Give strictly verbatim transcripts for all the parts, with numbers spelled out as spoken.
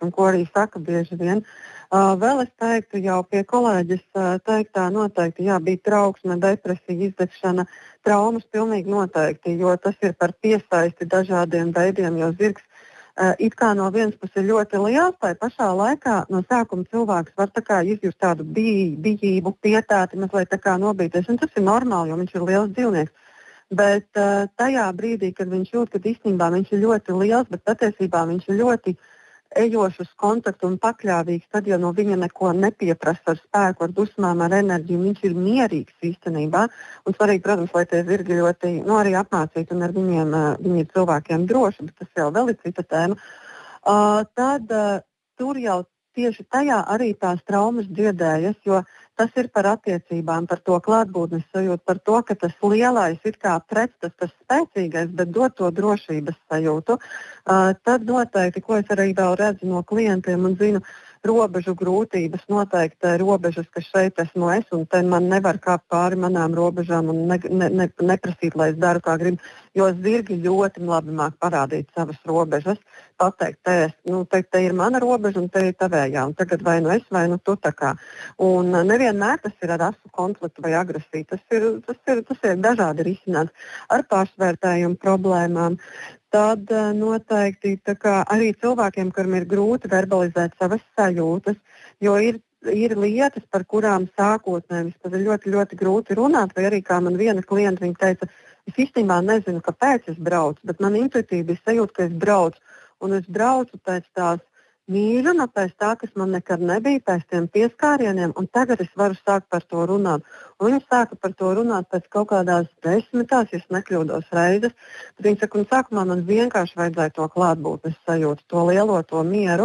un ko arī saka bieži vien. Uh, vēl es teiktu, jau pie kolēģis uh, teiktā noteikti, jā, bija trauksme, depresija, izdegšana, traumas pilnīgi noteikti, jo tas ir par piesaisti dažādiem veidiem, jo zirgs uh, it kā no vienas puses ir ļoti liels, tai pašā laikā no sākuma cilvēks var tā kā izjust tādu bij, bijību, pietāti, mazliet tā kā nobīties, un tas ir normāli, jo viņš ir liels dzīvnieks. Bet uh, tajā brīdī, kad viņš jūt, ka īstenībā viņš ir ļoti liels, bet patiesībā viņš ir ļoti ejošs uz kontaktu un pakļāvīgs, tad jau no viņa neko nepieprasa ar spēku, ar dusmām, ar enerģiju. Viņš ir mierīgs īstenībā. Un svarīgi, protams, lai tie zirgi ļoti nu, arī apmācīti un ar viņiem, uh, viņi ir cilvēkiem droši, bet tas jau vēl ir cita tēma. Uh, tad uh, tur jau tieši tajā arī tās traumas dziedējas, jo tas ir par attiecībām, par to klātbūtnes sajūtu, par to, ka tas lielais ir kā pretstats, tas spēcīgais, bet dod to drošības sajūtu. Uh, tad noteikti, ko es arī vēl redzu no klientiem un zinu, robežu grūtības, noteikti robežas, ka šeit esmu es un te man nevar kāpt pāri manām robežām un ne, ne, ne, neprasīt, lai es daru kā gribu, jo zirgi ļoti labi māk parādīt savas robežas, pateikt, te, es, nu, te, te ir mana robeža un te ir tavējā, un tagad vai nu es, vai nu tu tā kā. Un nevienmēr tas ir ar asu konfliktu vai agresiju, tas ir, tas ir, tas ir dažādi risināts ar pašvērtējumu problēmām. Tad noteikti kā, arī cilvēkiem, kuriem ir grūti verbalizēt savas sajūtas, jo ir, ir lietas, par kurām sākotnēji tas ir ļoti, ļoti grūti runāt, vai arī kā man viena klienta viņa teica, es īstenībā nezinu, kāpēc es braucu, bet man intuitīvi bija sajūta, ka es braucu, un es braucu pēc tās mīļuma, pēc tā, kas man nekad nebija, pēc tiem pieskārieniem, un tagad es varu sākt par to runāt. Un viņi sāka par to runāt pēc kaut kādās desmitās, ja es nekļūdos reizes. Tad viņi saka, un sākumā man vienkārši vajadzēja to klātbūtnes sajūtu, to lielo, to mieru.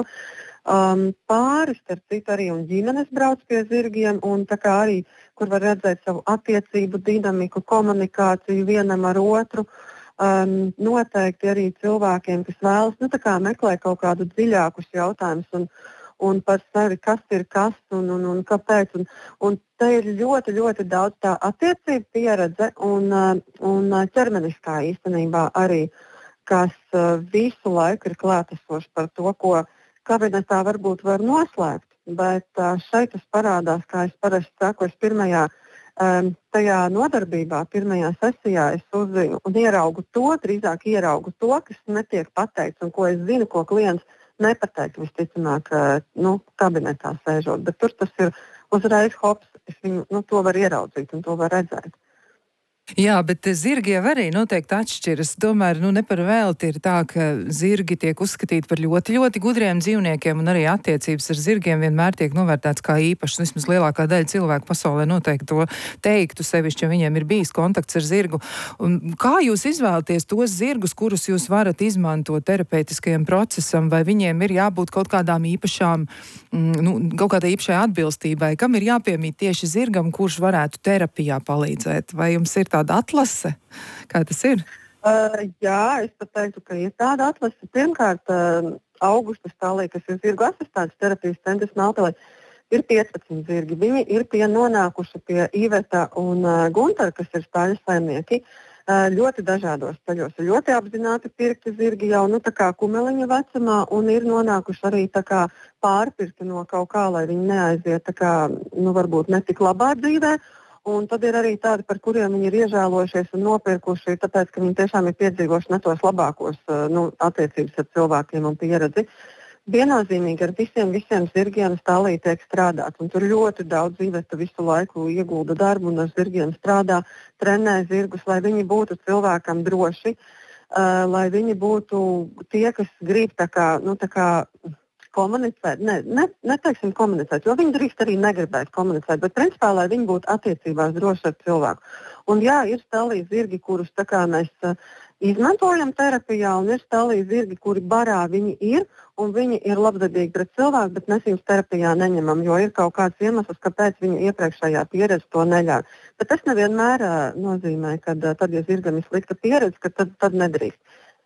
Um, pāris, starp citu, arī un ģimenes brauc pie zirgiem, un tā kā arī, kur var redzēt savu attiecību, dinamiku, komunikāciju vienam ar otru. Um, noteikti arī cilvēkiem, kas vēlas nu, meklē kaut kādu dziļākus jautājumus un, un par sevi, kas ir kas un, un, un kāpēc. Un, un te ir ļoti, ļoti daudz tā attiecību pieredze un, un ķermeniskā īstenībā arī, kas visu laiku ir klātesoši par to, ko kabinetā varbūt var noslēgt. Bet šeit tas parādās, kā es parasti saku, es pirmajā Um, tajā nodarbībā, pirmajā sesijā es uzzinu un ieraugu to, drīzāk ieraugu to, kas netiek pateikts un ko es zinu, ko klients nepateiks visticamāk, uh, nu, kabinetā sēžot. Bet tur tas ir uzreiz hops, es viņu, nu, to var ieraudzīt un to var redzēt. Jā, bet zirgi jau arī noteikti atšķiras. Tomēr nu, ne par velti ir tā, ka zirgi tiek uzskatīti par ļoti, ļoti gudriem dzīvniekiem, un arī attiecības ar zirgiem vienmēr tiek novērtēts kā īpašs. Vismaz lielākā daļa cilvēku pasaulē noteikti to teiktu, sevišķi, ja viņiem ir bijis kontakts ar zirgu. Un kā jūs izvēlaties tos zirgus, kurus jūs varat izmantot terapeitiskajam procesam, vai viņiem ir jābūt kaut kādām īpašām, nu, kaut kādai īpašai atbilstībai? Kam ir jāpiemīt tieši zirgam, kurš varētu terapijā palīdzēt? Vai jums ir tāda atlase? Kā tas ir? Uh, jā, es pat teiktu, ka ir tāda atlase. Pirmkārt, uh, Augusta Stālī, kas ir zirgu asistents terapijas centrs Maltelē, ir piecpadsmit zirgi. Viņi ir pie nonākuši pie Iveta un uh, Guntara, kas ir staļu saimnieki, uh, ļoti dažādos staļos. Ļoti apzināti pirkti zirgi jau nu, tā kā kumeliņa vecumā un ir nonākuši arī tā kā pārpirkti no kaut kā, lai viņi neaiziet tā kā, nu, varbūt netik labā dzīvē. Un tad ir arī tādi, par kuriem viņi ir iežēlojušies un nopirkuši, tāpēc, ka viņi tiešām ir piedzīvojuši ne tos labākos nu, attiecības ar cilvēkiem un pieredzi. Viennozīmīgi ar visiem, visiem zirgiem Stālī tiek strādāt. Un tur ļoti daudz Iveta visu laiku iegulda darbu un ar zirgiem strādā, trenē zirgus, lai viņi būtu cilvēkam droši, uh, lai viņi būtu tie, kas grib tā kā, nu, tā kā komunicēt, ne, ne, neteiksim komunicēt, jo viņi drīkst arī negribēt komunicēt, bet principā, lai viņi būtu attiecībās droši ar cilvēku. Un jā, ir Stālī zirgi, kurus tā kā mēs uh, izmantojam terapijā, un ir Stālī zirgi, kuri barā viņi ir, un viņi ir labdabīgi pret cilvēku, bet mēs viņus terapijā neņemam, jo ir kaut kāds iemesls, kāpēc viņa iepriekšējā pieredze to neļauj. Bet tas nevienmēr uh, nozīmē, ka uh, tad, ja zirgam ir slikta pieredze, ka tad, tad nedrīkst.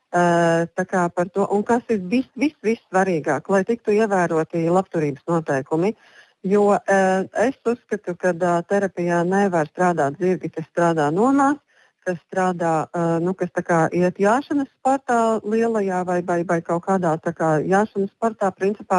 Uh, tā kā par to, un kas ir viss, viss, viss svarīgāk, lai tiktu ievēroti labturības noteikumi, jo uh, es uzskatu, ka uh, terapijā nevar strādāt zirgi, kas strādā nomās, kas strādā, uh, nu, kas tā kā iet jāšanas sportā lielajā vai, vai, vai kaut kādā tā kā jāšanas sportā, principā